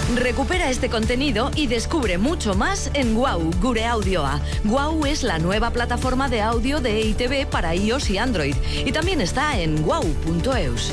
Recupera este contenido y descubre mucho más en Guau, Gure Audioa. Guau es la nueva plataforma de audio de EITV para iOS y Android. Y también está en guau.eus.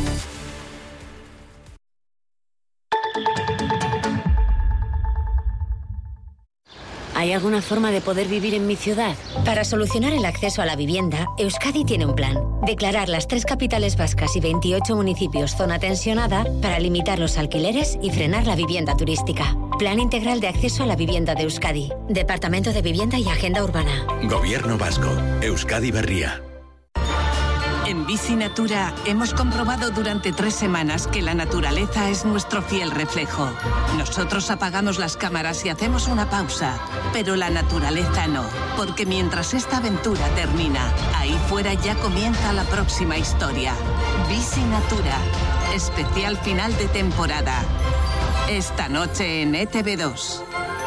¿Hay alguna forma de poder vivir en mi ciudad? Para solucionar el acceso a la vivienda, Euskadi tiene un plan. Declarar las 3 capitales vascas y 28 municipios zona tensionada para limitar los alquileres y frenar la vivienda turística. Plan integral de acceso a la vivienda de Euskadi. Departamento de Vivienda y Agenda Urbana. Gobierno vasco. Euskadi Berria. En Bici Natura hemos comprobado durante 3 semanas que la naturaleza es nuestro fiel reflejo. Nosotros apagamos las cámaras y hacemos una pausa, pero la naturaleza no, porque mientras esta aventura termina, ahí fuera ya comienza la próxima historia. Bici Natura, especial final de temporada. Esta noche en ETV2.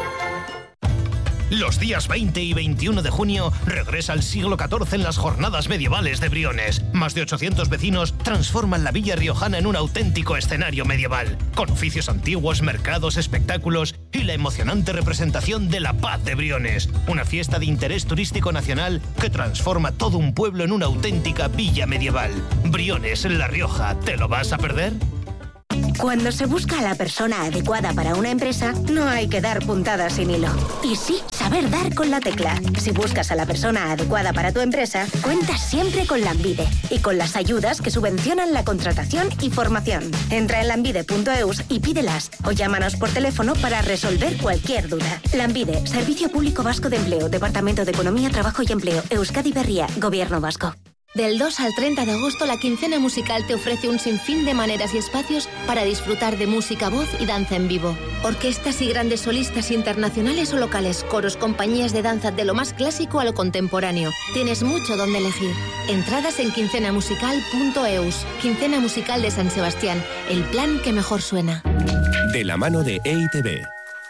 Los días 20 y 21 de junio regresa al siglo XIV en las jornadas medievales de Briones. Más de 800 vecinos transforman la villa riojana en un auténtico escenario medieval, con oficios antiguos, mercados, espectáculos y la emocionante representación de la Paz de Briones, una fiesta de interés turístico nacional que transforma todo un pueblo en una auténtica villa medieval. Briones, en La Rioja, ¿te lo vas a perder? Cuando se busca a la persona adecuada para una empresa, no hay que dar puntadas sin hilo. Y sí, saber dar con la tecla. Si buscas a la persona adecuada para tu empresa, cuentas siempre con Lanbide y con las ayudas que subvencionan la contratación y formación. Entra en lanbide.eus y pídelas o llámanos por teléfono para resolver cualquier duda. Lanbide, Servicio Público Vasco de Empleo, Departamento de Economía, Trabajo y Empleo, Euskadi Berria, Gobierno Vasco. Del 2 al 30 de agosto, la Quincena Musical te ofrece un sinfín de maneras y espacios para disfrutar de música, voz y danza en vivo. Orquestas y grandes solistas internacionales o locales, coros, compañías de danza de lo más clásico a lo contemporáneo. Tienes mucho donde elegir. Entradas en quincenamusical.eus. Quincena Musical de San Sebastián, el plan que mejor suena. De la mano de EITV.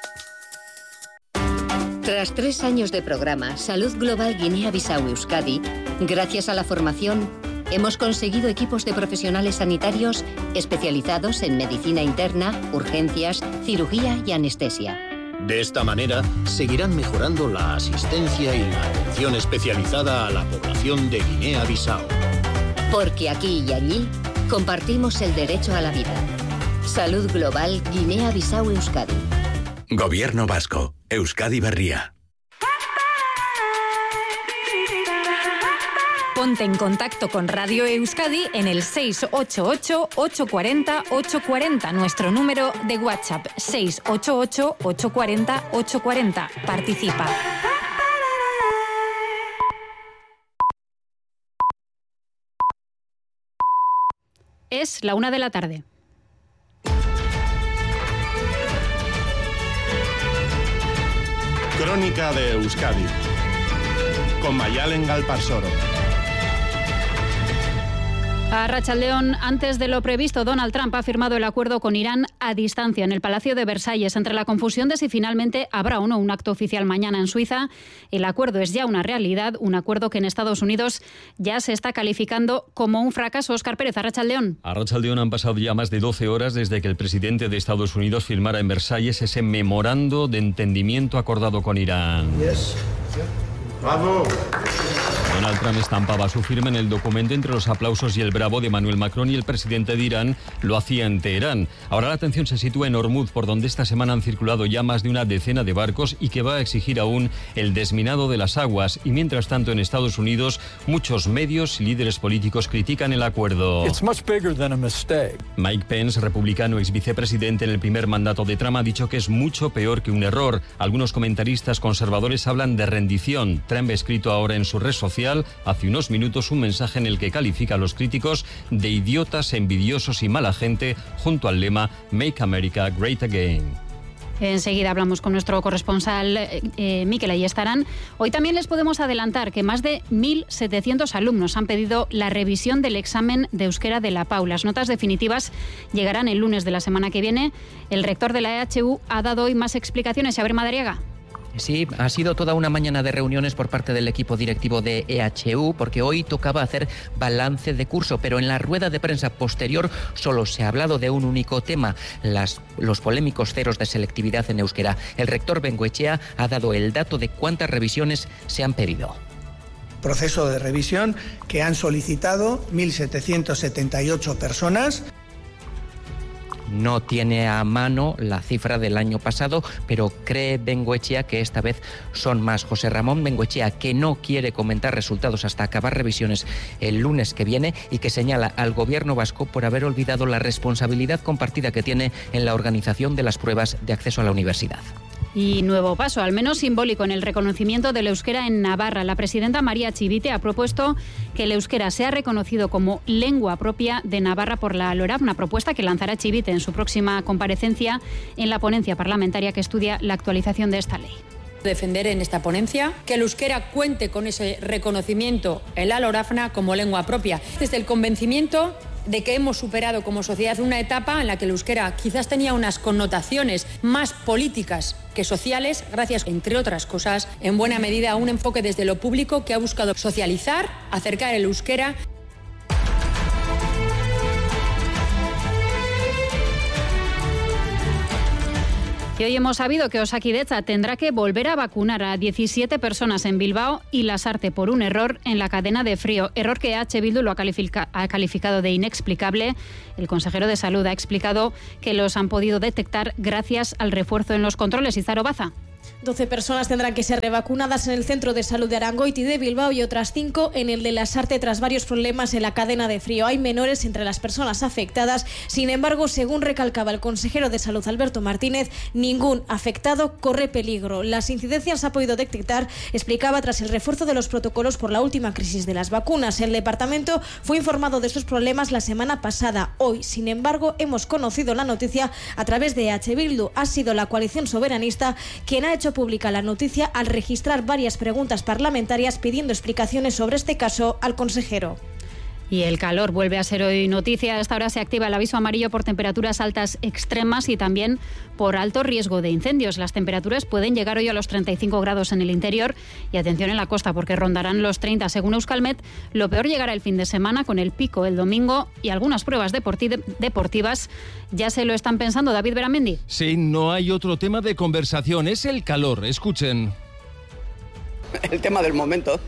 Tras 3 años de programa Salud Global Guinea-Bissau Euskadi, gracias a la formación, hemos conseguido equipos de profesionales sanitarios especializados en medicina interna, urgencias, cirugía y anestesia. De esta manera, seguirán mejorando la asistencia y la atención especializada a la población de Guinea-Bissau. Porque aquí y allí compartimos el derecho a la vida. Salud Global Guinea-Bissau Euskadi. Gobierno vasco. Euskadi Berria. Ponte en contacto con Radio Euskadi en el 688-840-840, nuestro número de WhatsApp, 688-840-840. Participa. Es la 1 de la tarde. Crónica de Euskadi, con Mayalen Galparsoro. Arratsaldeon, antes de lo previsto, Donald Trump ha firmado el acuerdo con Irán a distancia en el Palacio de Versalles. Entre la confusión de si finalmente habrá o no un acto oficial mañana en Suiza, el acuerdo es ya una realidad, un acuerdo que en Estados Unidos ya se está calificando como un fracaso. Óscar Pérez, arratsaldeon. Arratsaldeon, han pasado ya más de 12 horas desde que el presidente de Estados Unidos firmara en Versalles ese memorando de entendimiento acordado con Irán. ¡Bravo! Donald Trump estampaba su firma en el documento entre los aplausos y el bravo de Emmanuel Macron, y el presidente de Irán lo hacía en Teherán. Ahora la atención se sitúa en Hormuz, por donde esta semana han circulado ya más de una decena de barcos y que va a exigir aún el desminado de las aguas. Y mientras tanto, en Estados Unidos, muchos medios y líderes políticos critican el acuerdo. Mike Pence, republicano, ex vicepresidente en el primer mandato de Trump, ha dicho que es mucho peor que un error. Algunos comentaristas conservadores hablan de rendición. Trump ha escrito ahora en su red social, hace unos minutos, un mensaje en el que califica a los críticos de idiotas, envidiosos y mala gente, junto al lema Make America Great Again. Enseguida hablamos con nuestro corresponsal Mikel Ayestarán. Hoy también les podemos adelantar que más de 1.700 alumnos han pedido la revisión del examen de euskera de la PAU. Las notas definitivas llegarán el lunes de la semana que viene. El rector de la EHU ha dado hoy más explicaciones. A ver, Madariaga. Sí, ha sido toda una mañana de reuniones por parte del equipo directivo de EHU, porque hoy tocaba hacer balance de curso, pero en la rueda de prensa posterior solo se ha hablado de un único tema, los polémicos ceros de selectividad en euskera. El rector Bengoechea ha dado el dato de cuántas revisiones se han pedido. Proceso de revisión que han solicitado 1.778 personas. No tiene a mano la cifra del año pasado, pero cree Bengoechea que esta vez son más. José Ramón Bengoechea, que no quiere comentar resultados hasta acabar revisiones el lunes que viene y que señala al gobierno vasco por haber olvidado la responsabilidad compartida que tiene en la organización de las pruebas de acceso a la universidad. Y nuevo paso, al menos simbólico, en el reconocimiento del euskera en Navarra. La presidenta María Chivite ha propuesto que el euskera sea reconocido como lengua propia de Navarra por la LORAP, una propuesta que lanzará Chivite en su próxima comparecencia en la ponencia parlamentaria que estudia la actualización de esta ley. Defender en esta ponencia que el euskera cuente con ese reconocimiento en la LORAFNA como lengua propia, desde el convencimiento de que hemos superado como sociedad una etapa en la que el euskera quizás tenía unas connotaciones más políticas que sociales, gracias, entre otras cosas, en buena medida a un enfoque desde lo público que ha buscado socializar, acercar el euskera. Y hoy hemos sabido que Osakidetza tendrá que volver a vacunar a 17 personas en Bilbao y Lasarte por un error en la cadena de frío. Error que H. Bildu lo ha calificado de inexplicable. El consejero de Salud ha explicado que los han podido detectar gracias al refuerzo en los controles. Izaro Baza. 12 personas tendrán que ser revacunadas en el Centro de Salud de Arangoiti de Bilbao y otras 5 en el de Lasarte tras varios problemas en la cadena de frío. Hay menores entre las personas afectadas. Sin embargo, según recalcaba el consejero de Salud Alberto Martínez, ningún afectado corre peligro. Las incidencias se ha podido detectar, explicaba, tras el refuerzo de los protocolos por la última crisis de las vacunas. El departamento fue informado de estos problemas la semana pasada. Hoy, sin embargo, hemos conocido la noticia a través de H. Bildu. Ha sido la coalición soberanista quien ha hecho pública la noticia al registrar varias preguntas parlamentarias pidiendo explicaciones sobre este caso al consejero. Y el calor vuelve a ser hoy noticia. A esta hora se activa el aviso amarillo por temperaturas altas extremas y también por alto riesgo de incendios. Las temperaturas pueden llegar hoy a los 35 grados en el interior y atención en la costa porque rondarán los 30 según Euskalmet. Lo peor llegará el fin de semana con el pico el domingo y algunas pruebas deportivas ya se lo están pensando. David Beramendi. Sí, no hay otro tema de conversación, es el calor. Escuchen. El tema del momento.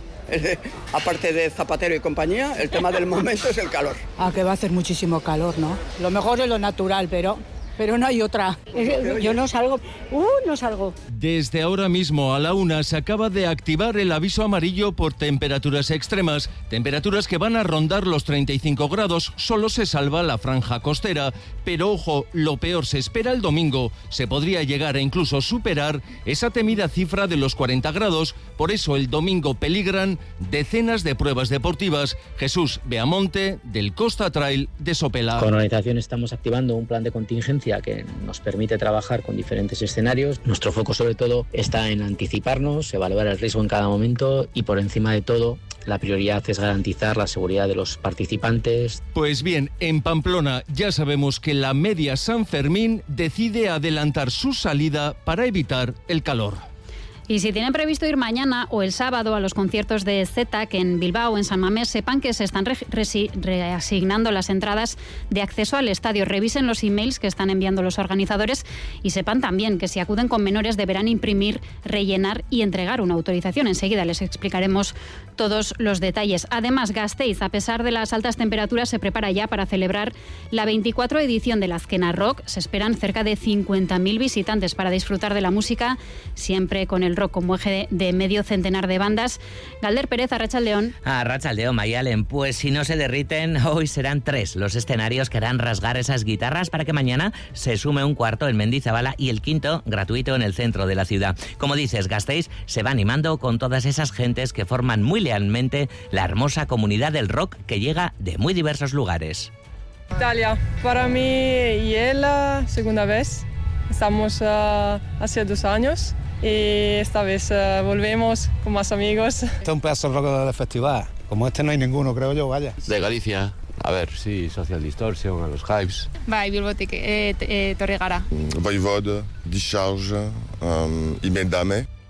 Aparte de Zapatero y compañía, el tema del momento es el calor. Que va a hacer muchísimo calor, ¿no? Lo mejor es lo natural, pero no hay otra. Yo no salgo, no salgo. Desde ahora mismo a la 1 se acaba de activar el aviso amarillo por temperaturas extremas. Temperaturas que van a rondar los 35 grados. Solo se salva la franja costera. Pero ojo, lo peor se espera el domingo. Se podría llegar a incluso superar esa temida cifra de los 40 grados. Por eso el domingo peligran decenas de pruebas deportivas. Jesús Beamonte, del Costa Trail de Sopela. Con la organización estamos activando un plan de contingencia que nos permite trabajar con diferentes escenarios. Nuestro foco sobre todo está en anticiparnos, evaluar el riesgo en cada momento y por encima de todo la prioridad es garantizar la seguridad de los participantes. Pues bien, en Pamplona ya sabemos que la Media San Fermín decide adelantar su salida para evitar el calor. Y si tienen previsto ir mañana o el sábado a los conciertos de ZTAC en Bilbao o en San Mamés, sepan que se están reasignando las entradas de acceso al estadio. Revisen los emails que están enviando los organizadores y sepan también que si acuden con menores deberán imprimir, rellenar y entregar una autorización. Enseguida les explicaremos todos los detalles. Además, Gasteiz, a pesar de las altas temperaturas, se prepara ya para celebrar la 24 edición de la Azkena Rock. Se esperan cerca de 50.000 visitantes para disfrutar de la música, siempre con el rock como eje de medio centenar de bandas. Galder Pérez, Arratsaldeon. Arratsaldeon, Mayalen. Pues si no se derriten, hoy serán 3 los escenarios que harán rasgar esas guitarras para que mañana se sume un cuarto en Mendizabala y el quinto gratuito en el centro de la ciudad. Como dices, Gasteiz se va animando con todas esas gentes que forman muy lealmente la hermosa comunidad del rock que llega de muy diversos lugares. Italia, para mí y él segunda vez. Estamos hace 2 años. Y esta vez volvemos con más amigos. Este es un pedazo de rock del festival. Como este no hay ninguno, creo yo, vaya. De Galicia. A ver, sí, Social Distortion, a los Hives. Bai, Bilbotik, Torregara. Voivode, Discharge y Medame.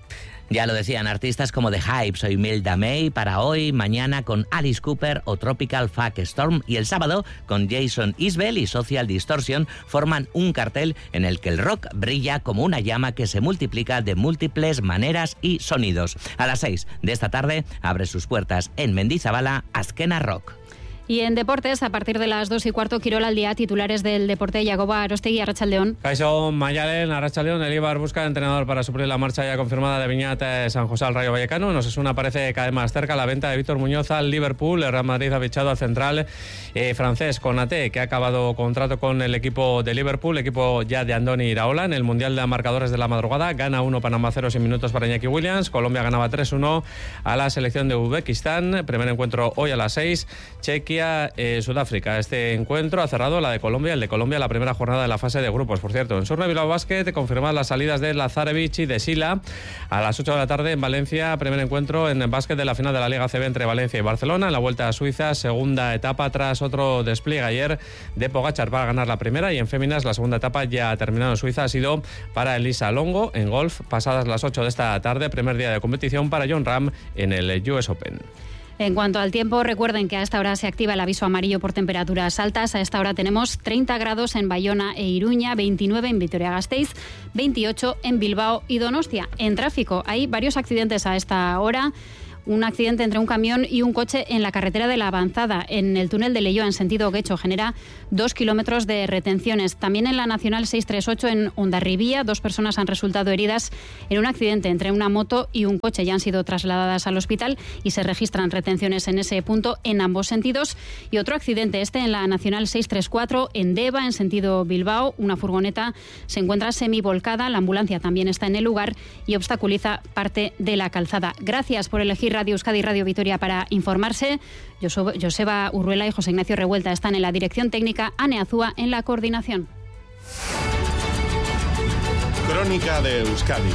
Ya lo decían artistas como The Hypes o Imelda May para hoy, mañana con Alice Cooper o Tropical Fuck Storm, y el sábado con Jason Isbell y Social Distortion forman un cartel en el que el rock brilla como una llama que se multiplica de múltiples maneras y sonidos. A las 6 de esta tarde abre sus puertas en Mendizabala Azkena Rock. Y en deportes, a partir de las 2:15, Quirol al día, titulares del deporte, Yagoba Arostegui, Arratsaldeon. Kaixo, Mayalen, Arratsaldeon, el Eibar busca entrenador para suplir la marcha ya confirmada de Viñat San José al Rayo Vallecano. Osasuna parece cada vez más cerca la venta de Víctor Muñoz al Liverpool. El Real Madrid ha fichado al central francés Konaté, que ha acabado contrato con el equipo de Liverpool, equipo ya de Andoni Iraola. En el Mundial de Marcadores de la Madrugada gana 1 Panamá 0 sin minutos para Iñaki Williams. Colombia ganaba 3-1 a la selección de Uzbekistán. Primer encuentro hoy a las 6. Chequia, Sudáfrica. Este encuentro ha cerrado el de Colombia la primera jornada de la fase de grupos. Por cierto, en Surne Bilbao Basket confirman las salidas de Lazarevich y de Sila. A las 8 de la tarde en Valencia, primer encuentro en el básquet de la final de la Liga CB entre Valencia y Barcelona. En la Vuelta a Suiza, segunda etapa tras otro despliegue ayer de Pogačar para ganar la primera, y en féminas la segunda etapa ya ha terminado en Suiza, ha sido para Elisa Longo. En golf, pasadas las 8 de esta tarde, primer día de competición para Jon Rahm en el US Open. En cuanto al tiempo, recuerden que a esta hora se activa el aviso amarillo por temperaturas altas. A esta hora tenemos 30 grados en Bayona e Iruña, 29 en Vitoria-Gasteiz, 28 en Bilbao y Donostia. En tráfico hay varios accidentes a esta hora. Un accidente entre un camión y un coche en la carretera de la Avanzada, en el túnel de Leioa, en sentido Guecho, genera 2 kilómetros de retenciones. También en la Nacional 638 en Hondarribía, 2 personas han resultado heridas en un accidente entre una moto y un coche. Ya han sido trasladadas al hospital y se registran retenciones en ese punto en ambos sentidos. Y otro accidente, en la Nacional 634 en Deva, en sentido Bilbao. Una furgoneta se encuentra semivolcada, la ambulancia también está en el lugar y obstaculiza parte de la calzada. Gracias por elegir Radio Euskadi y Radio Vitoria para informarse. Joseba Urruela y José Ignacio Revuelta están en la dirección técnica, Ane Azúa en la coordinación. Crónica de Euskadi.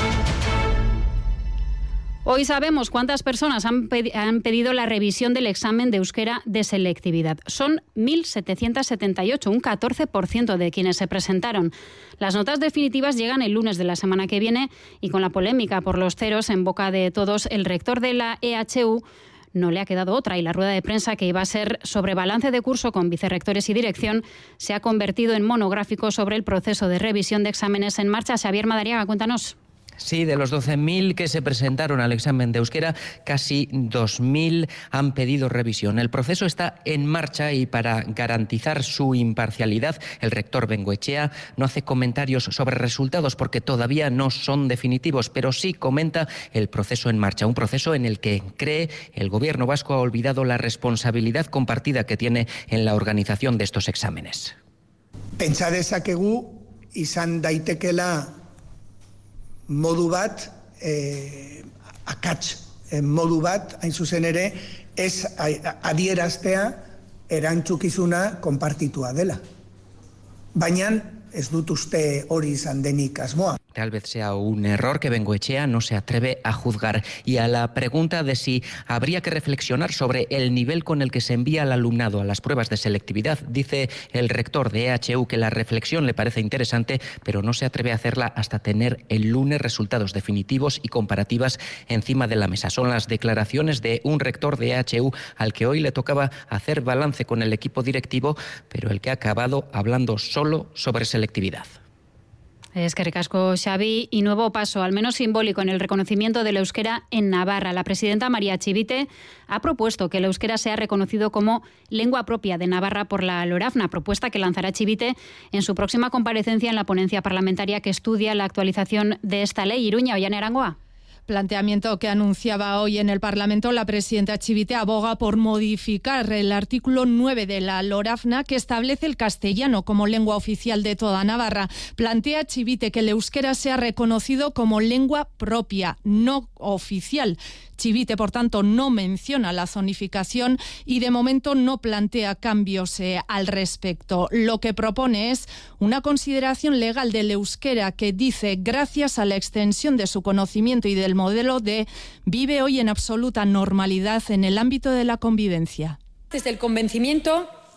Hoy sabemos cuántas personas han pedido la revisión del examen de euskera de selectividad. Son 1.778, un 14% de quienes se presentaron. Las notas definitivas llegan el lunes de la semana que viene y con la polémica por los ceros en boca de todos, el rector de la EHU no le ha quedado otra y la rueda de prensa que iba a ser sobre balance de curso con vicerrectores y dirección se ha convertido en monográfico sobre el proceso de revisión de exámenes en marcha. Xavier Madariaga, cuéntanos. Sí, de los 12.000 que se presentaron al examen de euskera, casi 2.000 han pedido revisión. El proceso está en marcha y para garantizar su imparcialidad, el rector Bengoechea no hace comentarios sobre resultados porque todavía no son definitivos, pero sí comenta el proceso en marcha, un proceso en el que cree el gobierno vasco ha olvidado la responsabilidad compartida que tiene en la organización de estos exámenes. Pentsa dezakegu izan daitekela modu bat, akats modu bat, hain zuzen ere, ez adieraztea erantzukizuna konpartitua dela. Baina ez dut uste hori izan denik asmoa. Tal vez sea un error que Bengoechea no se atreve a juzgar. Y a la pregunta de si habría que reflexionar sobre el nivel con el que se envía al alumnado a las pruebas de selectividad, dice el rector de EHU que la reflexión le parece interesante, pero no se atreve a hacerla hasta tener el lunes resultados definitivos y comparativas encima de la mesa. Son las declaraciones de un rector de EHU al que hoy le tocaba hacer balance con el equipo directivo, pero el que ha acabado hablando solo sobre selectividad. Es que ricasco, Xavi, y nuevo paso, al menos simbólico, en el reconocimiento del euskera en Navarra. La presidenta María Chivite ha propuesto que el euskera sea reconocido como lengua propia de Navarra por la LORAFNA, propuesta que lanzará Chivite en su próxima comparecencia en la ponencia parlamentaria que estudia la actualización de esta ley. Iruña, Ollane Arangoa. Planteamiento que anunciaba hoy en el Parlamento, la presidenta Chivite aboga por modificar el artículo 9 de la LORAFNA que establece el castellano como lengua oficial de toda Navarra. Plantea Chivite que el euskera sea reconocido como lengua propia, no oficial. Chivite, por tanto, no menciona la zonificación y de momento no plantea cambios al respecto. Lo que propone es una consideración legal del euskera que dice, gracias a la extensión de su conocimiento y del modelo de vive hoy en absoluta normalidad en el ámbito de la convivencia. Desde el convencimiento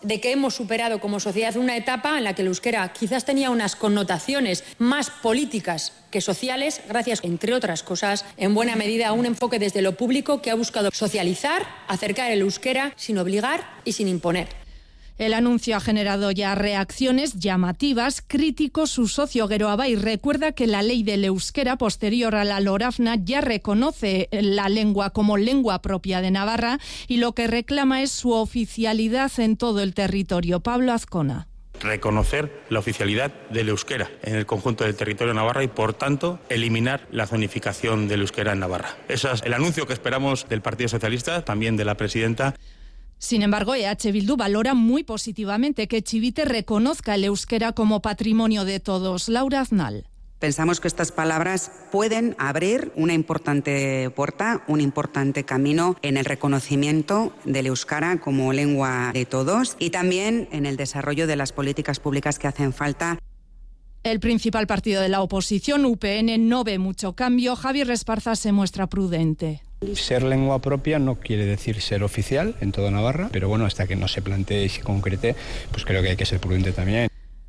de que hemos superado como sociedad una etapa en la que el euskera quizás tenía unas connotaciones más políticas que sociales, gracias, entre otras cosas, en buena medida a un enfoque desde lo público que ha buscado socializar, acercar el euskera sin obligar y sin imponer. El anuncio ha generado ya reacciones llamativas. Crítico, su socio Geroabay recuerda que la ley del euskera posterior a la LORAFNA ya reconoce la lengua como lengua propia de Navarra y lo que reclama es su oficialidad en todo el territorio. Pablo Azcona. Reconocer la oficialidad del euskera en el conjunto del territorio de Navarra y, por tanto, eliminar la zonificación del euskera en Navarra. Ese es el anuncio que esperamos del Partido Socialista, también de la presidenta. Sin embargo, EH Bildu valora muy positivamente que Chivite reconozca el euskera como patrimonio de todos. Laura Aznal. Pensamos que estas palabras pueden abrir una importante puerta, un importante camino en el reconocimiento del euskara como lengua de todos y también en el desarrollo de las políticas públicas que hacen falta. El principal partido de la oposición, UPN, no ve mucho cambio. Javier Esparza se muestra prudente. Ser lengua propia no quiere decir ser oficial en toda Navarra, pero bueno, hasta que no se plantee y se concrete, pues creo que hay que ser prudente también.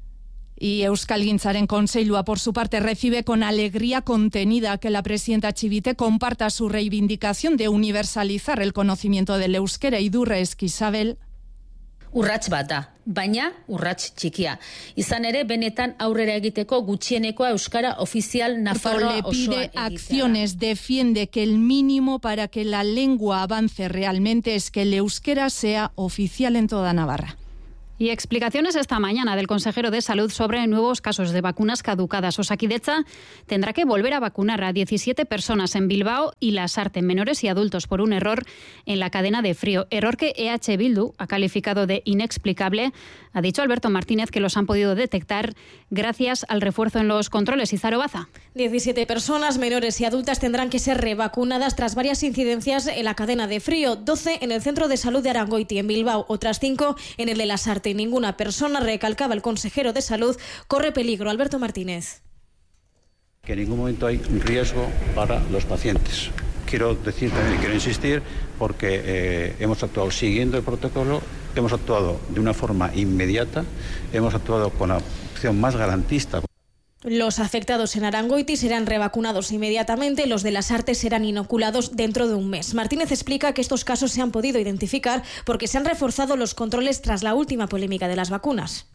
Y Euskalgintzaren Kontseilua, por su parte, recibe con alegría contenida que la presidenta Chivite comparta su reivindicación de universalizar el conocimiento del euskera. Idurre Eskisabel. Urrats bat da, baina urrats txikia. Izan ere, benetan aurrera egiteko gutxienekoa euskara ofizial Nafarroa osoa egitea. Le pide acciones, defiende que el mínimo para que la lengua avance realmente es que el euskera sea oficial en toda Navarra. Y explicaciones esta mañana del consejero de Salud sobre nuevos casos de vacunas caducadas. Osakidetza tendrá que volver a vacunar a 17 personas en Bilbao y Lasarte, menores y adultos, por un error en la cadena de frío. Error que EH Bildu ha calificado de inexplicable. Ha dicho Alberto Martínez que los han podido detectar gracias al refuerzo en los controles. Izaro Baza. 17 personas, menores y adultas, tendrán que ser revacunadas tras varias incidencias en la cadena de frío. 12 en el Centro de Salud de Arangoiti, en Bilbao. Otras 5 en el de Lasarte. Ninguna persona, recalcaba el consejero de Salud, corre peligro. Alberto Martínez. Que en ningún momento hay riesgo para los pacientes. Quiero decir también, quiero insistir, porque hemos actuado siguiendo el protocolo, hemos actuado de una forma inmediata, hemos actuado con la opción más garantista. Los afectados en Arangoiti serán revacunados inmediatamente, los de Lasarte serán inoculados dentro de un mes. Martínez explica que estos casos se han podido identificar porque se han reforzado los controles tras la última polémica de las vacunas.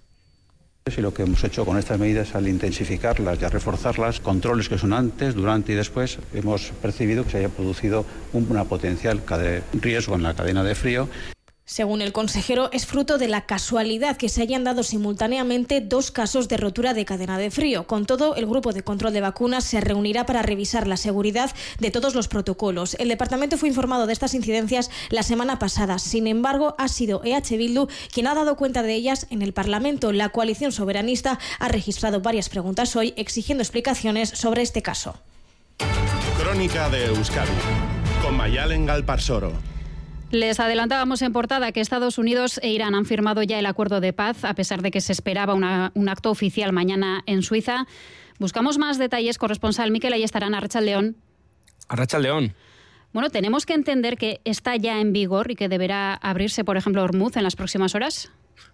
Y lo que hemos hecho con estas medidas, al intensificarlas y a reforzarlas, controles que son antes, durante y después, hemos percibido que se haya producido una potencial riesgo en la cadena de frío. Según el consejero, es fruto de la casualidad que se hayan dado simultáneamente 2 casos de rotura de cadena de frío. Con todo, el grupo de control de vacunas se reunirá para revisar la seguridad de todos los protocolos. El departamento fue informado de estas incidencias la semana pasada. Sin embargo, ha sido EH Bildu quien ha dado cuenta de ellas en el Parlamento. La coalición soberanista ha registrado varias preguntas hoy exigiendo explicaciones sobre este caso. Crónica de Euskadi, con Mayalen Galparsoro. Les adelantábamos en portada que Estados Unidos e Irán han firmado ya el acuerdo de paz, a pesar de que se esperaba un acto oficial mañana en Suiza. Buscamos más detalles. Corresponsal Mikel Ayestarán, Arratsaldeon. Arratsaldeon. Bueno, ¿tenemos que entender que está ya en vigor y que deberá abrirse, por ejemplo, Hormuz en las próximas horas?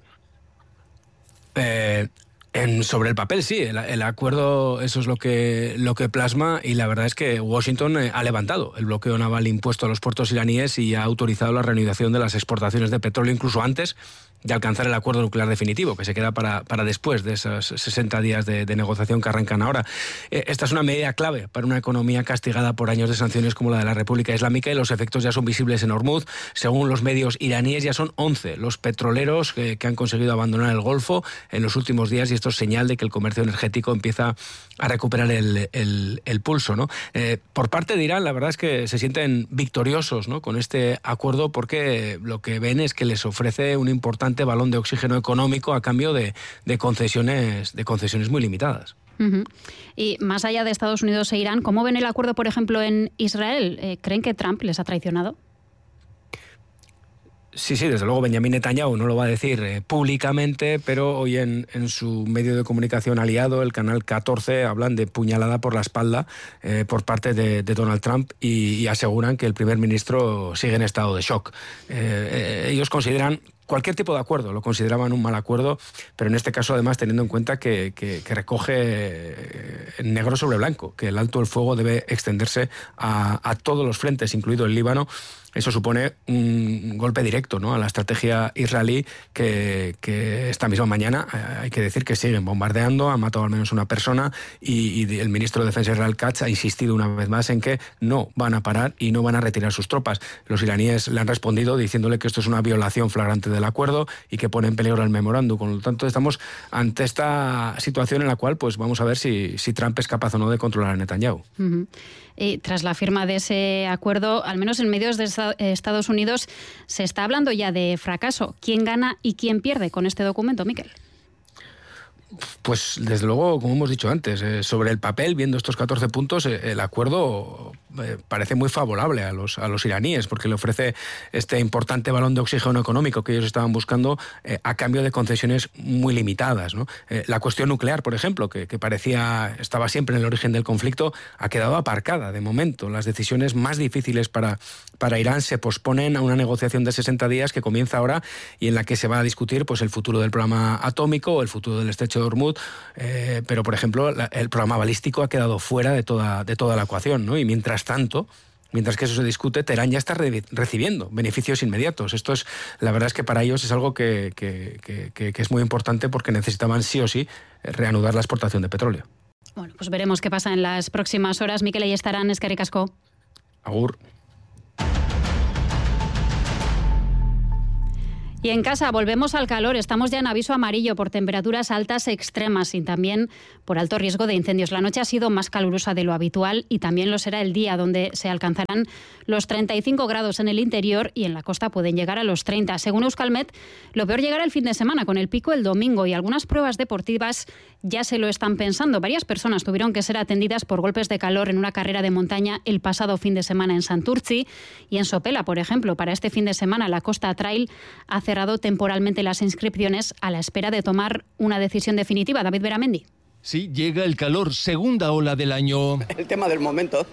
Sobre el papel sí, el acuerdo eso es lo que plasma, y la verdad es que Washington ha levantado el bloqueo naval impuesto a los puertos iraníes y ha autorizado la reanudación de las exportaciones de petróleo incluso antes de alcanzar el acuerdo nuclear definitivo, que se queda para después de esos 60 días de negociación que arrancan ahora. Esta es una medida clave para una economía castigada por años de sanciones como la de la República Islámica, y los efectos ya son visibles en Hormuz. Según los medios iraníes, ya son 11 los petroleros que han conseguido abandonar el Golfo en los últimos días, y esto es señal de que el comercio energético empieza a recuperar el pulso, ¿no? Por parte de Irán, la verdad es que se sienten victoriosos, ¿no?, con este acuerdo, porque lo que ven es que les ofrece un importante balón de oxígeno económico a cambio de concesiones muy limitadas. Uh-huh. Y más allá de Estados Unidos e Irán, ¿cómo ven el acuerdo, por ejemplo, en Israel? ¿Creen que Trump les ha traicionado? Sí, desde luego Benjamín Netanyahu no lo va a decir públicamente, pero hoy en su medio de comunicación aliado, el canal 14, hablan de puñalada por la espalda por parte de Donald Trump y aseguran que el primer ministro sigue en estado de shock. Ellos consideran cualquier tipo de acuerdo lo consideraban un mal acuerdo, pero en este caso además teniendo en cuenta que recoge negro sobre blanco, que el alto el fuego debe extenderse a todos los frentes, incluido el Líbano. Eso supone un golpe directo, ¿no?, a la estrategia israelí que esta misma mañana, hay que decir que siguen bombardeando, han matado al menos una persona y el ministro de Defensa Israel Katz ha insistido una vez más en que no van a parar y no van a retirar sus tropas. Los iraníes le han respondido diciéndole que esto es una violación flagrante del acuerdo y que pone en peligro el memorándum. Con lo tanto, estamos ante esta situación en la cual pues vamos a ver si Trump es capaz o no de controlar a Netanyahu. Uh-huh. Y tras la firma de ese acuerdo, al menos en medios de Estados Unidos, se está hablando ya de fracaso. ¿Quién gana y quién pierde con este documento, Miquel? Pues desde luego, como hemos dicho antes, sobre el papel, viendo estos 14 puntos, el acuerdo parece muy favorable a los iraníes, porque le ofrece este importante balón de oxígeno económico que ellos estaban buscando a cambio de concesiones muy limitadas, ¿no? La cuestión nuclear, por ejemplo, que estaba siempre en el origen del conflicto, ha quedado aparcada de momento. Las decisiones más difíciles para Irán se posponen a una negociación de 60 días que comienza ahora y en la que se va a discutir pues el futuro del programa atómico o el futuro del estrecho de Hormuz, pero por ejemplo el programa balístico ha quedado fuera de toda la ecuación, ¿no? Y mientras que eso se discute, Teherán ya está recibiendo beneficios inmediatos. Esto es, la verdad es que para ellos es algo que es muy importante porque necesitaban sí o sí reanudar la exportación de petróleo. Bueno, pues veremos qué pasa en las próximas horas. Mikel, ahí estarán, eskerrik asko. Agur. Y en casa volvemos al calor. Estamos ya en aviso amarillo por temperaturas altas extremas y también por alto riesgo de incendios. La noche ha sido más calurosa de lo habitual y también lo será el día, donde se alcanzarán los 35 grados en el interior y en la costa pueden llegar a los 30. Según Euskalmet, lo peor llegará el fin de semana, con el pico el domingo, y algunas pruebas deportivas ya se lo están pensando. Varias personas tuvieron que ser atendidas por golpes de calor en una carrera de montaña el pasado fin de semana en Santurtzi y en Sopela, por ejemplo. Para este fin de semana, la Costa Trail ha cerrado temporalmente las inscripciones a la espera de tomar una decisión definitiva. David Beramendi. Sí, llega el calor, segunda ola del año. El tema del momento.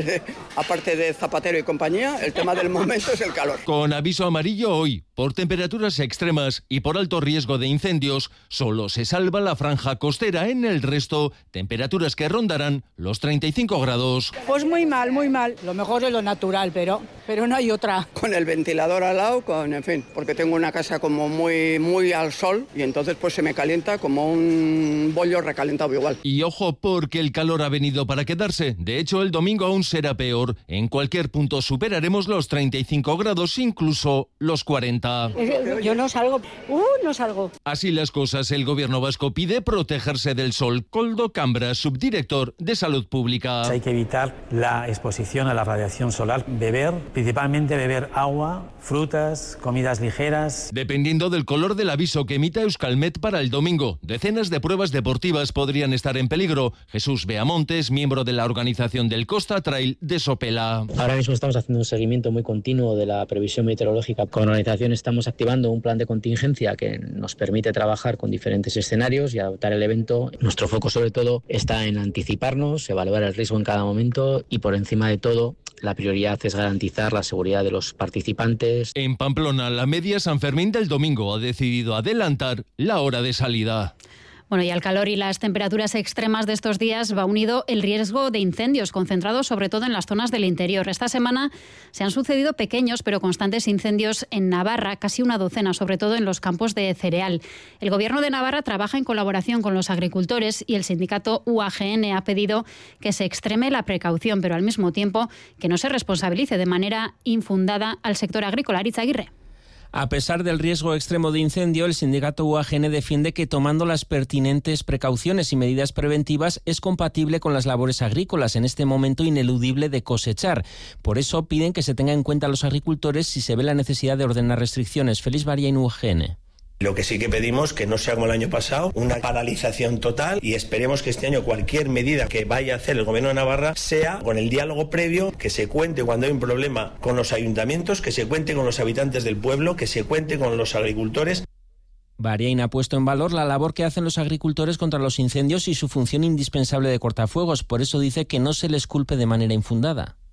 Aparte de Zapatero y compañía, el tema del momento es el calor. Con aviso amarillo hoy, por temperaturas extremas y por alto riesgo de incendios, solo se salva la franja costera. En el resto, temperaturas que rondarán los 35 grados. Pues muy mal, muy mal. Lo mejor es lo natural, pero no hay otra. Con el ventilador al lado, en fin, porque tengo una casa como muy al sol y entonces pues se me calienta como un bollo recalentado igual. Y ojo, porque el calor ha venido para quedarse. De hecho, el domingo aún será peor. En cualquier punto superaremos los 35 grados, incluso los 40. Yo no salgo, no salgo. Así las cosas, el gobierno vasco pide protegerse del sol. Koldo Cambra, subdirector de Salud Pública. Hay que evitar la exposición a la radiación solar, principalmente beber agua, frutas, comidas ligeras. Dependiendo del color del aviso que emita Euskalmet para el domingo, decenas de pruebas deportivas podrían estar en peligro. Jesús Beamontes, miembro de la organización del Costa Trail de Sopela. Ahora mismo estamos haciendo un seguimiento muy continuo de la previsión meteorológica. Con la organización estamos activando un plan de contingencia que nos permite trabajar con diferentes escenarios y adaptar el evento. Nuestro foco sobre todo está en anticiparnos, evaluar el riesgo en cada momento y por encima de todo, la prioridad es garantizar la seguridad de los participantes. En Pamplona, la media San Fermín del domingo ha decidido adelantar la hora de salida. Bueno, y al calor y las temperaturas extremas de estos días va unido el riesgo de incendios, concentrados sobre todo en las zonas del interior. Esta semana se han sucedido pequeños pero constantes incendios en Navarra, casi una docena, sobre todo en los campos de cereal. El Gobierno de Navarra trabaja en colaboración con los agricultores y el sindicato UAGN ha pedido que se extreme la precaución, pero al mismo tiempo que no se responsabilice de manera infundada al sector agrícola. Aritz Aguirre. A pesar del riesgo extremo de incendio, el sindicato UAGN defiende que tomando las pertinentes precauciones y medidas preventivas es compatible con las labores agrícolas en este momento ineludible de cosechar. Por eso piden que se tenga en cuenta a los agricultores si se ve la necesidad de ordenar restricciones. Félix Baria en UAGN. Lo que sí que pedimos que no sea como el año pasado, una paralización total, y esperemos que este año cualquier medida que vaya a hacer el Gobierno de Navarra sea con el diálogo previo, que se cuente cuando hay un problema con los ayuntamientos, que se cuente con los habitantes del pueblo, que se cuente con los agricultores. Bariain ha puesto en valor la labor que hacen los agricultores contra los incendios y su función indispensable de cortafuegos. Por eso dice que no se les culpe de manera infundada.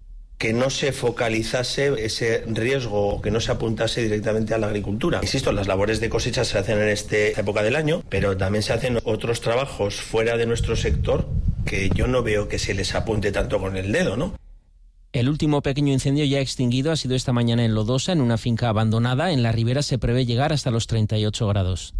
que no se focalizase ese riesgo, que no se apuntase directamente a la agricultura. Insisto, las labores de cosecha se hacen en esta época del año, pero también se hacen otros trabajos fuera de nuestro sector que yo no veo que se les apunte tanto con el dedo, ¿no? El último pequeño incendio ya extinguido ha sido esta mañana en Lodosa, en una finca abandonada. En la ribera se prevé llegar hasta los 38 grados.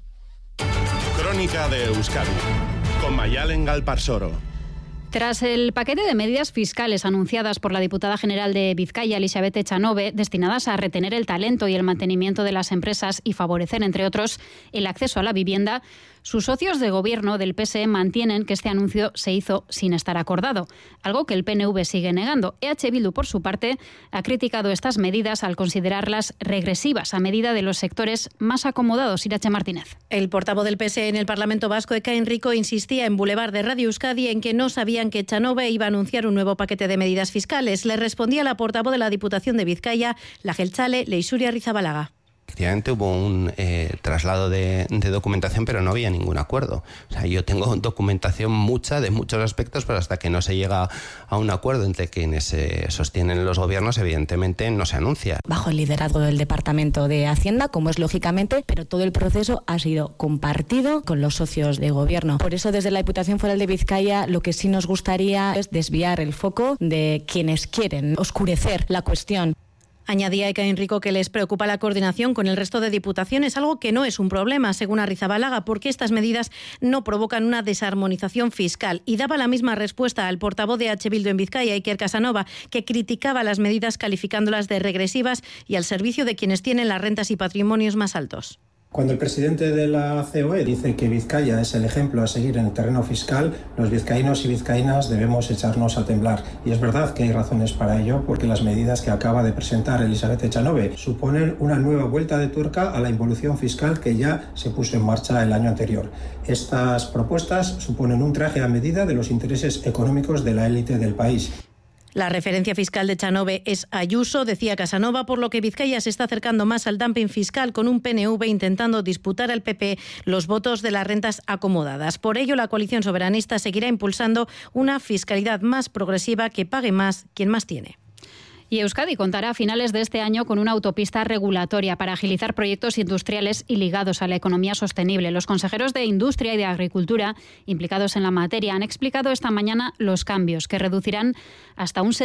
Crónica de Euskadi, con Mayalen Galparsoro. Tras el paquete de medidas fiscales anunciadas por la diputada general de Vizcaya, Elisabeth Echanove, destinadas a retener el talento y el mantenimiento de las empresas y favorecer, entre otros, el acceso a la vivienda, sus socios de gobierno del PSE mantienen que este anuncio se hizo sin estar acordado, algo que el PNV sigue negando. EH Bildu, por su parte, ha criticado estas medidas al considerarlas regresivas a medida de los sectores más acomodados. Irache Martínez. El portavoz del PSE en el Parlamento Vasco, Ekain Rico, insistía en Boulevard de Radio Euskadi en que no sabían que Echanove iba a anunciar un nuevo paquete de medidas fiscales. Le respondía la portavoz de la Diputación de Vizcaya, la jeltzale Leixuri Arrizabalaga. Efectivamente hubo un traslado de documentación, pero no había ningún acuerdo. O sea, yo tengo documentación mucha de muchos aspectos, pero hasta que no se llega a un acuerdo entre quienes sostienen los gobiernos, evidentemente no se anuncia. Bajo el liderazgo del Departamento de Hacienda, como es lógicamente, pero todo el proceso ha sido compartido con los socios de gobierno. Por eso, desde la Diputación Foral de Vizcaya, lo que sí nos gustaría es desviar el foco de quienes quieren oscurecer la cuestión. Añadía Ekain Rico que les preocupa la coordinación con el resto de diputaciones, algo que no es un problema, según Arrizabalaga, porque estas medidas no provocan una desarmonización fiscal. Y daba la misma respuesta al portavoz de EH Bildu en Vizcaya, Iker Casanova, que criticaba las medidas calificándolas de regresivas y al servicio de quienes tienen las rentas y patrimonios más altos. Cuando el presidente de la COE dice que Vizcaya es el ejemplo a seguir en el terreno fiscal, los vizcaínos y vizcaínas debemos echarnos a temblar. Y es verdad que hay razones para ello, porque las medidas que acaba de presentar Elisabeth Echanove suponen una nueva vuelta de tuerca a la involución fiscal que ya se puso en marcha el año anterior. Estas propuestas suponen un traje a medida de los intereses económicos de la élite del país. La referencia fiscal de Echanove es Ayuso, decía Casanova, por lo que Vizcaya se está acercando más al dumping fiscal, con un PNV intentando disputar al PP los votos de las rentas acomodadas. Por ello, la coalición soberanista seguirá impulsando una fiscalidad más progresiva que pague más quien más tiene. Y Euskadi contará a finales de este año con una autopista regulatoria para agilizar proyectos industriales y ligados a la economía sostenible. Los consejeros de Industria y de Agricultura implicados en la materia han explicado esta mañana los cambios que reducirán hasta un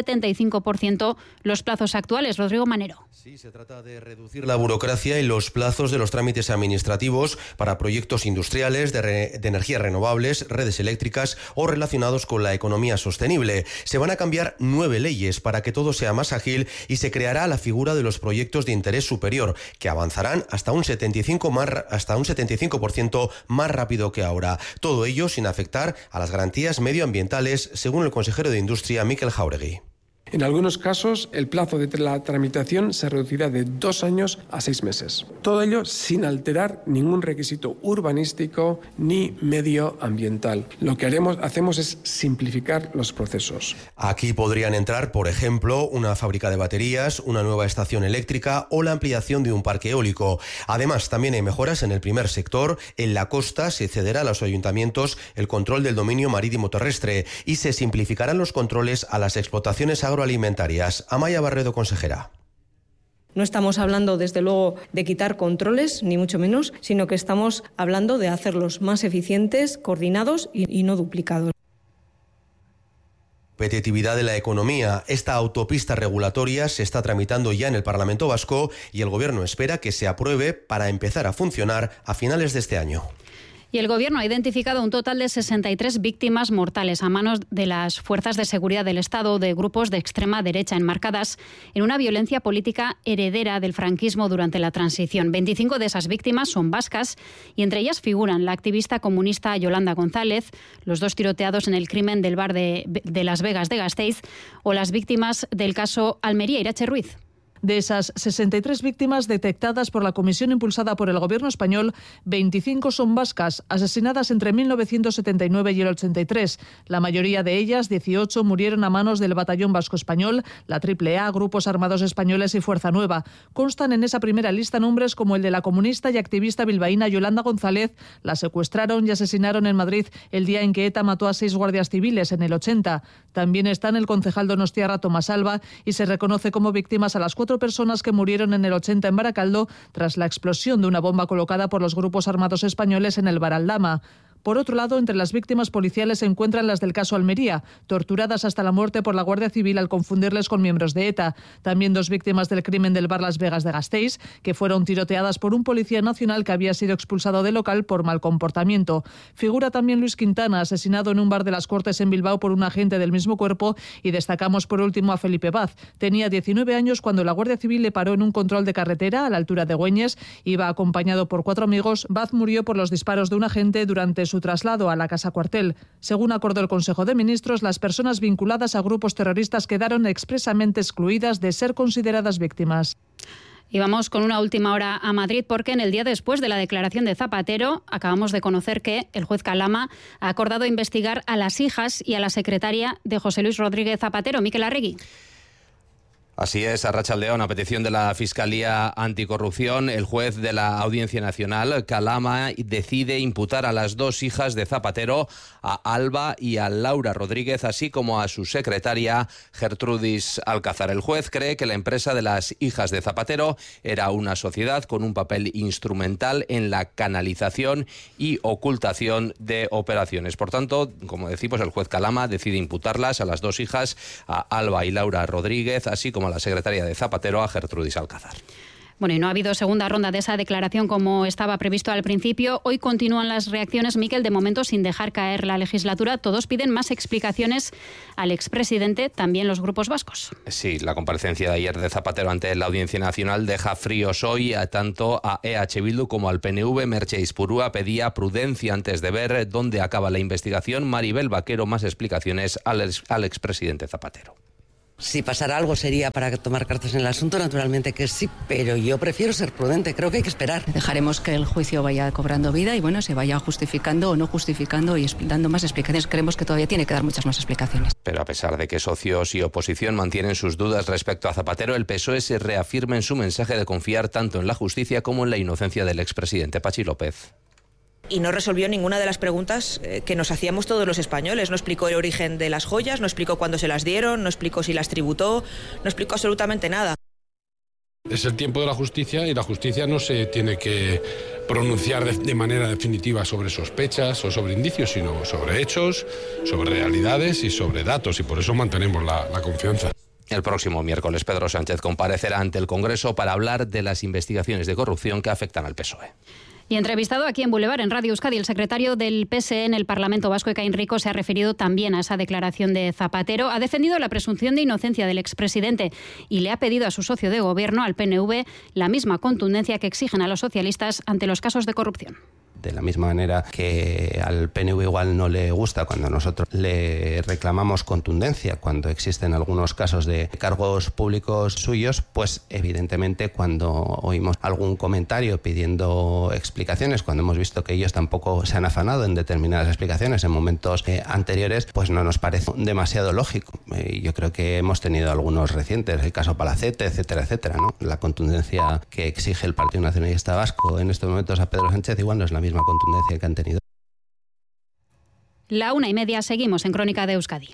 75% los plazos actuales. Rodrigo Manero. Sí, se trata de reducir la burocracia y los plazos de los trámites administrativos para proyectos industriales de energías renovables, redes eléctricas o relacionados con la economía sostenible. Se van a cambiar 9 leyes para que todo sea más ágil y se creará la figura de los proyectos de interés superior, que avanzarán hasta un 75% más rápido que ahora. Todo ello sin afectar a las garantías medioambientales, según el consejero de Industria, Mikel Jauregui. En algunos casos, el plazo de la tramitación se reducirá de 2 años a 6 meses. Todo ello sin alterar ningún requisito urbanístico ni medioambiental. Lo que hacemos es simplificar los procesos. Aquí podrían entrar, por ejemplo, una fábrica de baterías, una nueva estación eléctrica o la ampliación de un parque eólico. Además, también hay mejoras en el primer sector. En la costa se cederá a los ayuntamientos el control del dominio marítimo terrestre y se simplificarán los controles a las explotaciones agroalimentarias. Amaya Barredo, consejera. No estamos hablando, desde luego, de quitar controles, ni mucho menos, sino que estamos hablando de hacerlos más eficientes, coordinados y no duplicados. Competitividad de la economía. Esta autopista regulatoria se está tramitando ya en el Parlamento Vasco y el Gobierno espera que se apruebe para empezar a funcionar a finales de este año. Y el Gobierno ha identificado un total de 63 víctimas mortales a manos de las fuerzas de seguridad del Estado de grupos de extrema derecha enmarcadas en una violencia política heredera del franquismo durante la transición. 25 de esas víctimas son vascas y entre ellas figuran la activista comunista Yolanda González, los 2 tiroteados en el crimen del bar de Las Vegas de Gasteiz o las víctimas del caso Almería, Irache Ruiz. De esas 63 víctimas detectadas por la comisión impulsada por el Gobierno español, 25 son vascas, asesinadas entre 1979 y el 83. La mayoría de ellas, 18, murieron a manos del Batallón Vasco Español, la AAA, Grupos Armados Españoles y Fuerza Nueva. Constan en esa primera lista nombres como el de la comunista y activista bilbaína Yolanda González. La secuestraron y asesinaron en Madrid el día en que ETA mató a 6 guardias civiles en el 80. También están el concejal donostiarra Tomás Alba y se reconoce como víctimas a las 4 personas que murieron en el 80 en Baracaldo tras la explosión de una bomba colocada por los grupos armados españoles en el Bar Aldama. Por otro lado, entre las víctimas policiales se encuentran las del caso Almería, torturadas hasta la muerte por la Guardia Civil al confundirles con miembros de ETA. También 2 víctimas del crimen del bar Las Vegas de Gasteiz, que fueron tiroteadas por un policía nacional que había sido expulsado del local por mal comportamiento. Figura también Luis Quintana, asesinado en un bar de las Cortes en Bilbao por un agente del mismo cuerpo, y destacamos por último a Felipe Vaz. Tenía 19 años cuando la Guardia Civil le paró en un control de carretera a la altura de Güeñes. Iba acompañado por 4 amigos. Vaz murió por los disparos de un agente durante su traslado a la casa cuartel. Según acordó el Consejo de Ministros, las personas vinculadas a grupos terroristas quedaron expresamente excluidas de ser consideradas víctimas. Y vamos con una última hora a Madrid, porque en el día después de la declaración de Zapatero acabamos de conocer que el juez Calama ha acordado investigar a las hijas y a la secretaria de José Luis Rodríguez Zapatero. Miquel Arregui. Así es, Arratsaldeon, a petición de la Fiscalía Anticorrupción, el juez de la Audiencia Nacional, Calama, decide imputar a las 2 hijas de Zapatero, a Alba y a Laura Rodríguez, así como a su secretaria, Gertrudis Alcázar. El juez cree que la empresa de las hijas de Zapatero era una sociedad con un papel instrumental en la canalización y ocultación de operaciones. Por tanto, como decimos, el juez Calama decide imputarlas a las 2 hijas, a Alba y Laura Rodríguez, así como a la secretaria de Zapatero, a Gertrudis Alcázar. Bueno, y no ha habido segunda ronda de esa declaración como estaba previsto al principio. Hoy continúan las reacciones, Miquel, de momento sin dejar caer la legislatura. Todos piden más explicaciones al expresidente, también los grupos vascos. Sí, la comparecencia de ayer de Zapatero ante la Audiencia Nacional deja fríos hoy tanto a EH Bildu como al PNV. Merche Ispurúa pedía prudencia antes de ver dónde acaba la investigación. Maribel Vaquero, más explicaciones al expresidente Zapatero. Si pasara algo sería para tomar cartas en el asunto, naturalmente que sí, pero yo prefiero ser prudente, creo que hay que esperar. Dejaremos que el juicio vaya cobrando vida y bueno, se vaya justificando o no justificando y dando más explicaciones. Creemos que todavía tiene que dar muchas más explicaciones. Pero a pesar de que socios y oposición mantienen sus dudas respecto a Zapatero, el PSOE se reafirma en su mensaje de confiar tanto en la justicia como en la inocencia del expresidente. Pachi López. Y no resolvió ninguna de las preguntas que nos hacíamos todos los españoles. No explicó el origen de las joyas, no explicó cuándo se las dieron, no explicó si las tributó, no explicó absolutamente nada. Es el tiempo de la justicia y la justicia no se tiene que pronunciar de manera definitiva sobre sospechas o sobre indicios, sino sobre hechos, sobre realidades y sobre datos, y por eso mantenemos la confianza. El próximo miércoles Pedro Sánchez comparecerá ante el Congreso para hablar de las investigaciones de corrupción que afectan al PSOE. Y entrevistado aquí en Boulevard, en Radio Euskadi, el secretario del PSE en el Parlamento Vasco, Ekain Rico, se ha referido también a esa declaración de Zapatero. Ha defendido la presunción de inocencia del expresidente y le ha pedido a su socio de gobierno, al PNV, la misma contundencia que exigen a los socialistas ante los casos de corrupción. De la misma manera que al PNV igual no le gusta cuando nosotros le reclamamos contundencia cuando existen algunos casos de cargos públicos suyos, pues evidentemente cuando oímos algún comentario pidiendo explicaciones, cuando hemos visto que ellos tampoco se han afanado en determinadas explicaciones en momentos anteriores, pues no nos parece demasiado lógico. Yo creo que hemos tenido algunos recientes, el caso Palacete, etcétera, etcétera, ¿no? La contundencia que exige el Partido Nacionalista Vasco en estos momentos a Pedro Sánchez igual no es la misma contundencia que han tenido. 1:30, seguimos en Crónica de Euskadi.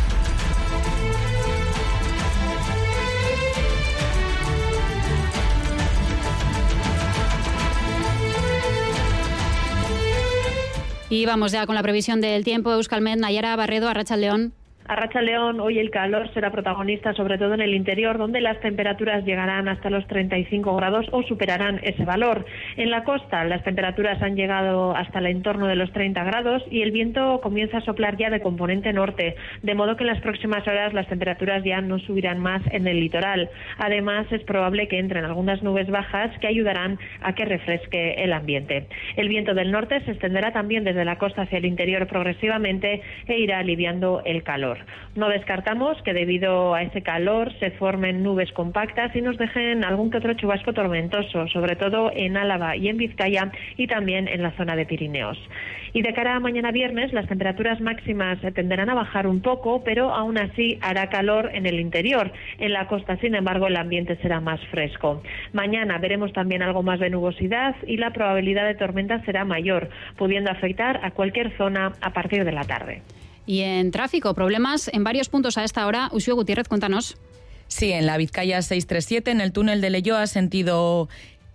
Y vamos ya con la previsión del tiempo. Euskalmet, Nayara Barredo, Arratsaldeon. Arratsaldeon, hoy el calor será protagonista sobre todo en el interior, donde las temperaturas llegarán hasta los 35 grados o superarán ese valor. En la costa las temperaturas han llegado hasta el entorno de los 30 grados y el viento comienza a soplar ya de componente norte, de modo que en las próximas horas las temperaturas ya no subirán más en el litoral. Además, es probable que entren algunas nubes bajas que ayudarán a que refresque el ambiente. El viento del norte se extenderá también desde la costa hacia el interior progresivamente e irá aliviando el calor. calor. No descartamos que debido a ese calor se formen nubes compactas y nos dejen algún que otro chubasco tormentoso, sobre todo en Álava y en Vizcaya y también en la zona de Pirineos. Y de cara a mañana viernes, las temperaturas máximas tenderán a bajar un poco, pero aún así hará calor en el interior. En la costa, sin embargo, el ambiente será más fresco. Mañana veremos también algo más de nubosidad y la probabilidad de tormenta será mayor, pudiendo afectar a cualquier zona a partir de la tarde. Y en tráfico, problemas en varios puntos a esta hora. Uxue Gutiérrez, cuéntanos. Sí, en la Vizcaya 637, en el túnel de Leioa, sentido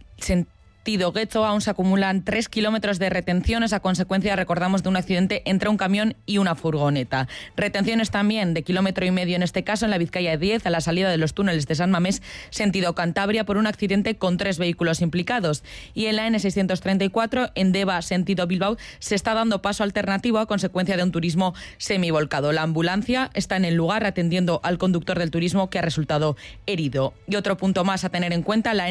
Guecho, aún se acumulan 3 kilómetros de retenciones a consecuencia, recordamos, de un accidente entre un camión y una furgoneta. Retenciones también de 1,5 kilómetros en este caso en la Vizcaya 10, a la salida de los túneles de San Mamés, sentido Cantabria, por un accidente con 3 vehículos implicados. Y en la N634, en Deva, sentido Bilbao, se está dando paso alternativo a consecuencia de un turismo semivolcado. La ambulancia está en el lugar atendiendo al conductor del turismo, que ha resultado herido. Y otro punto más a tener en cuenta, la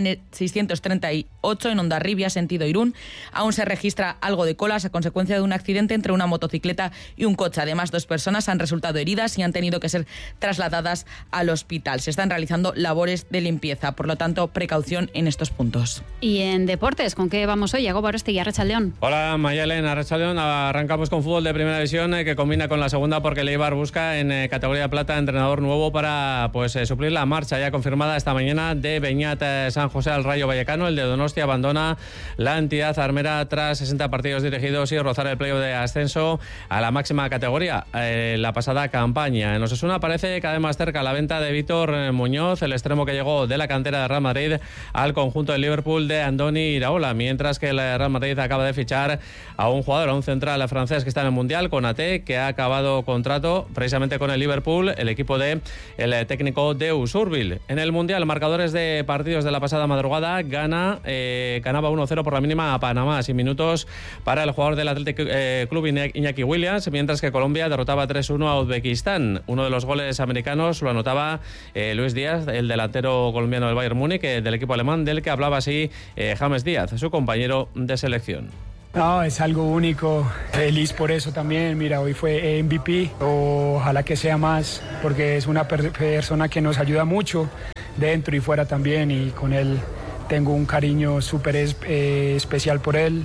N638 en Hondarribia, sentido Irún, aún se registra algo de colas a consecuencia de un accidente entre una motocicleta y un coche. Además, 2 personas han resultado heridas y han tenido que ser trasladadas al hospital. Se están realizando labores de limpieza, por lo tanto, precaución en estos puntos. Y en deportes, ¿con qué vamos hoy? Yago Barostegui, Arratsaldeon. Hola, Mayalen, Arratsaldeon. Arrancamos con fútbol de primera división que combina con la segunda, porque el Eibar busca en categoría plata entrenador nuevo para suplir la marcha ya confirmada esta mañana de Beñat San José al Rayo Vallecano. El de Donostia abandona la entidad armera tras 60 partidos dirigidos y rozar el playoff de ascenso a la máxima categoría la pasada campaña. En Osasuna parece cada vez más cerca la venta de Víctor Muñoz, el extremo que llegó de la cantera de Real Madrid al conjunto del Liverpool de Andoni Iraola, mientras que el Real Madrid acaba de fichar a un jugador, a un central francés que está en el Mundial, Konaté, que ha acabado contrato precisamente con el Liverpool, el equipo de el técnico de Usurbil. En el Mundial, marcadores de partidos de la pasada madrugada, ganaba 1-0 por la mínima a Panamá, sin minutos para el jugador del Athletic Club Iñaki Williams, mientras que Colombia derrotaba 3-1 a Uzbekistán. Uno de los goles americanos lo anotaba Luis Díaz, el delantero colombiano del Bayern Múnich, del equipo alemán, del que hablaba así James Díaz, su compañero de selección. No, es algo único, feliz por eso también. Mira, hoy fue MVP, ojalá que sea más, porque es una persona que nos ayuda mucho dentro y fuera también, y con él tengo un cariño súper especial por él,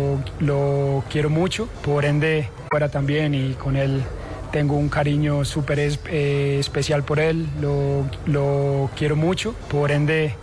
lo quiero mucho, por ende fuera también, y con él tengo un cariño súper especial por él, lo quiero mucho, por ende